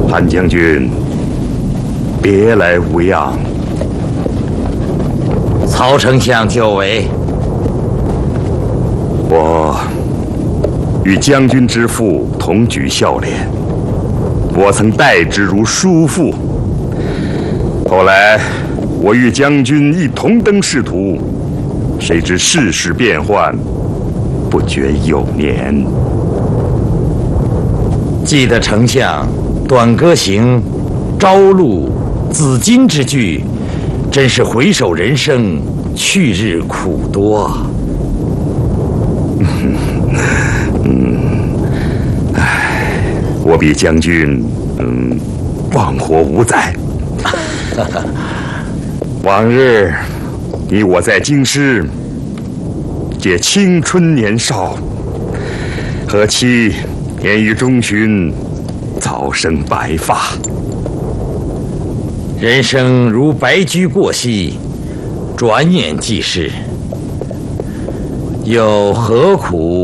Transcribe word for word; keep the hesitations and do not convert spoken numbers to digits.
潘将军，别来无恙。 曹丞相久违。 我与将军之父同举孝廉，我曾待之如叔父。后来我与将军一同登仕途，谁知世事变幻，不觉有年。 记得丞相短歌行、朝露、紫金之句，真是回首人生，去日苦多。 嗯，唉，我比将军，嗯，忘活无载。往日你我在京师，皆青春年少，何期年逾中旬，早生白发。 人生如白驹过隙，转眼即逝，又何苦